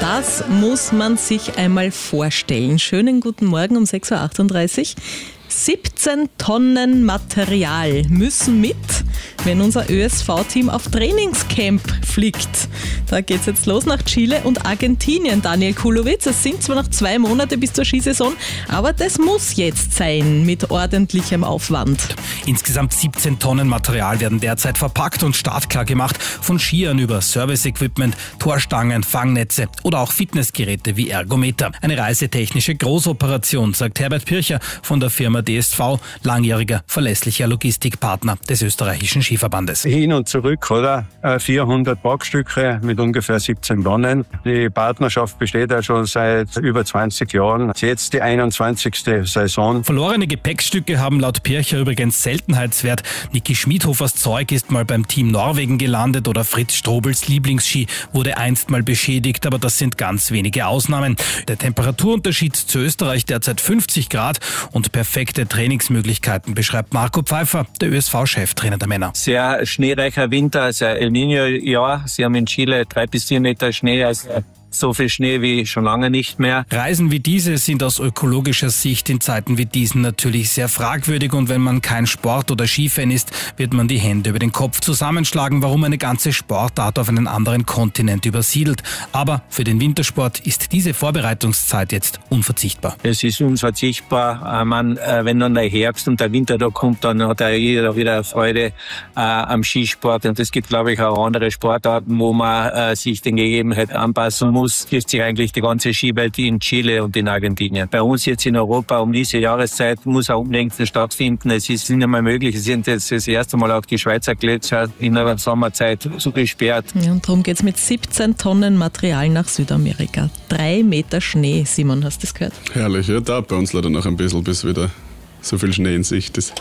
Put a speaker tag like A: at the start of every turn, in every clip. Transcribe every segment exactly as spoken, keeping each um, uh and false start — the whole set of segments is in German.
A: Das muss man sich einmal vorstellen. Schönen guten Morgen um sechs Uhr achtunddreißig. siebzehn Tonnen Material müssen mit, wenn unser Ö S V-Team auf Trainingscamp fliegt. Da geht's jetzt los nach Chile und Argentinien. Daniel Kulowitz, es sind zwar noch zwei Monate bis zur Skisaison, aber das muss jetzt sein mit ordentlichem Aufwand.
B: Insgesamt siebzehn Tonnen Material werden derzeit verpackt und startklar gemacht. Von Skiern über Service-Equipment, Torstangen, Fangnetze oder auch Fitnessgeräte wie Ergometer. Eine reisetechnische Großoperation, sagt Herbert Pircher von der Firma D S V, langjähriger verlässlicher Logistikpartner des österreichischen Skiverbandes.
C: Hin und zurück, oder? vierhundert Packstücke mit ungefähr siebzehn Tonnen. Die Partnerschaft besteht ja schon seit über zwanzig Jahren. Jetzt die einundzwanzigste Saison.
B: Verlorene Gepäckstücke haben laut Pircher übrigens Seltenheitswert. Niki Schmidhofers Zeug ist mal beim Team Norwegen gelandet oder Fritz Strobels Lieblingsski wurde einst mal beschädigt, aber das sind ganz wenige Ausnahmen. Der Temperaturunterschied zu Österreich derzeit fünfzig Grad und perfekte Trainingsmöglichkeiten, beschreibt Marco Pfeiffer, der Ö S V-Cheftrainer der Männer.
D: Sehr schneereicher Winter, also El Niño-Jahr. Sie haben in Chile drei bis vier Meter Schnee, also so viel Schnee wie schon lange nicht mehr.
B: Reisen wie diese sind aus ökologischer Sicht in Zeiten wie diesen natürlich sehr fragwürdig und wenn man kein Sport- oder Skifan ist, wird man die Hände über den Kopf zusammenschlagen, warum eine ganze Sportart auf einen anderen Kontinent übersiedelt. Aber für den Wintersport ist diese Vorbereitungszeit jetzt unverzichtbar.
D: Es ist unverzichtbar. Man, wenn dann der Herbst und der Winter da kommt, dann hat ja jeder wieder Freude äh, am Skisport und es gibt, glaube ich, auch andere Sportarten, wo man äh, sich den Gegebenheiten anpassen muss. Trifft sich eigentlich die ganze Skiwelt in Chile und in Argentinien. Bei uns jetzt in Europa um diese Jahreszeit muss auch unbedingt stattfinden. Es ist nicht einmal möglich. Es sind jetzt das erste Mal auch die Schweizer Gletscher in der Sommerzeit so gesperrt.
A: Ja, und darum geht's mit siebzehn Tonnen Material nach Südamerika. Drei Meter Schnee, Simon, hast du das gehört?
E: Herrlich, ja, dauert bei uns leider noch ein bisschen, bis wieder so viel Schnee in Sicht ist.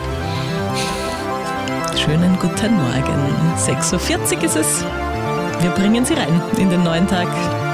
A: Schönen guten Morgen. sechs Uhr vierzig ist es. Wir bringen Sie rein in den neuen Tag.